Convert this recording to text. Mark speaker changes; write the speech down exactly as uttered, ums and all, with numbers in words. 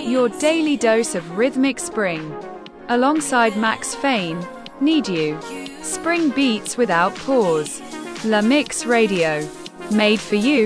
Speaker 1: Your daily dose of rhythmic spring. Alongside Max Fane, Need You. Spring beats without pause. La Mix Radio. Made for you.